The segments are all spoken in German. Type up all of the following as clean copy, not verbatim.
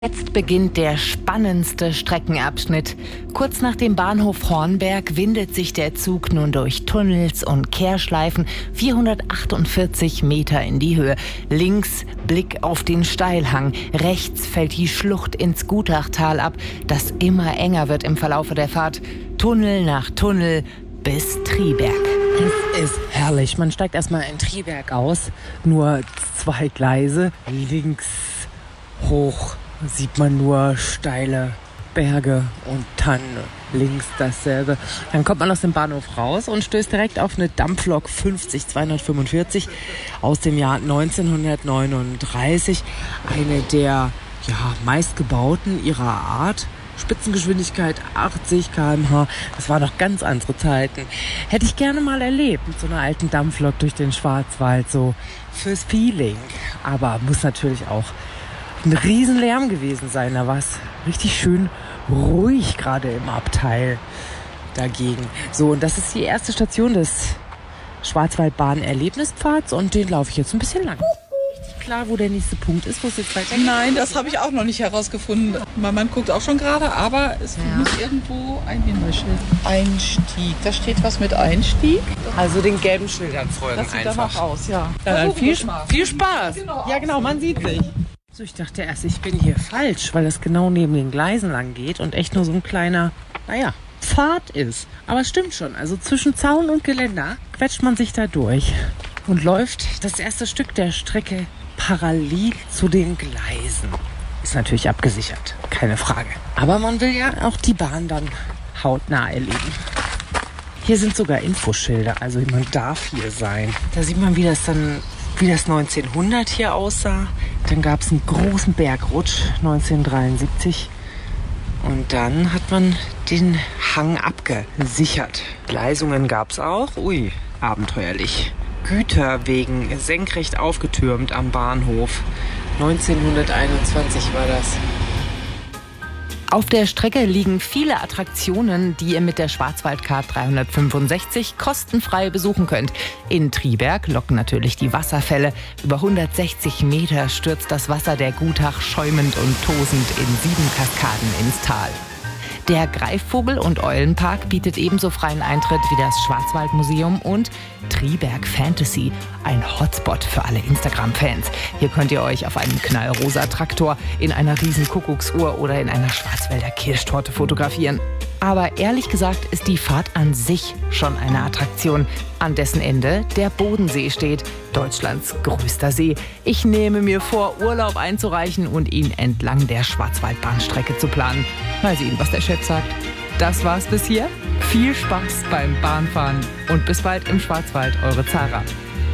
Jetzt beginnt der spannendste Streckenabschnitt. Kurz nach dem Bahnhof Hornberg windet sich der Zug nun durch Tunnels und Kehrschleifen 448 Meter in die Höhe. Links Blick auf den Steilhang, rechts fällt die Schlucht ins Gutachtal ab, das immer enger wird im Verlaufe der Fahrt. Tunnel nach Tunnel bis Triberg. Es ist herrlich. Man steigt erstmal in Triberg aus. Nur 2 Gleise. Links hoch sieht man nur steile Berge und dann links dasselbe. Dann kommt man aus dem Bahnhof raus und stößt direkt auf eine Dampflok 50245 aus dem Jahr 1939. Eine der meistgebauten ihrer Art. Spitzengeschwindigkeit 80 km/h. Das waren noch ganz andere Zeiten. Hätte ich gerne mal erlebt mit so einer alten Dampflok durch den Schwarzwald, so fürs Feeling. Aber muss natürlich auch ein Riesenlärm gewesen sein. Da war es richtig schön ruhig, gerade im Abteil dagegen. So, und das ist die erste Station des Schwarzwaldbahn-Erlebnispfads und den laufe ich jetzt ein bisschen lang. Richtig klar, wo der nächste Punkt ist, wo es jetzt weitergeht? Nein, das habe ich auch noch nicht herausgefunden. Mein Mann guckt auch schon gerade, aber es muss irgendwo ein Hinweisschild. Einstieg, da steht was mit Einstieg. Also den gelben Schildern folgen Das sieht einfach. danach aus, ja. Dann viel Spaß. Genau. Ja, genau, man sieht sich. So, ich dachte erst, ich bin hier falsch, weil es genau neben den Gleisen lang geht und echt nur so ein kleiner, Pfad ist. Aber es stimmt schon, also zwischen Zaun und Geländer quetscht man sich da durch und läuft das erste Stück der Strecke parallel zu den Gleisen. Ist natürlich abgesichert, keine Frage. Aber man will ja auch die Bahn dann hautnah erleben. Hier sind sogar Infoschilder, also man darf hier sein. Da sieht man, wie das 1900 hier aussah. Dann gab es einen großen Bergrutsch 1973 und dann hat man den Hang abgesichert. Gleisungen gab es auch. Ui, abenteuerlich. Güterwegen senkrecht aufgetürmt am Bahnhof. 1921 war das. Auf der Strecke liegen viele Attraktionen, die ihr mit der Schwarzwaldcard 365 kostenfrei besuchen könnt. In Triberg locken natürlich die Wasserfälle. Über 160 Meter stürzt das Wasser der Gutach schäumend und tosend in 7 Kaskaden ins Tal. Der Greifvogel- und Eulenpark bietet ebenso freien Eintritt wie das Schwarzwaldmuseum und Triberg Fantasy, ein Hotspot für alle Instagram-Fans. Hier könnt ihr euch auf einem knallrosa Traktor, in einer riesen Kuckucksuhr oder in einer Schwarzwälder Kirschtorte fotografieren. Aber ehrlich gesagt ist die Fahrt an sich schon eine Attraktion, an dessen Ende der Bodensee steht, Deutschlands größter See. Ich nehme mir vor, Urlaub einzureichen und ihn entlang der Schwarzwaldbahnstrecke zu planen. Mal sehen, was der Chef sagt. Das war's bis hier. Viel Spaß beim Bahnfahren und bis bald im Schwarzwald, eure Zara.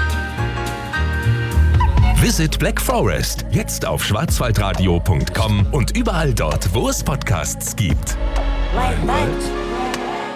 Visit Black Forest, jetzt auf schwarzwaldradio.com und überall dort, wo es Podcasts gibt. Right.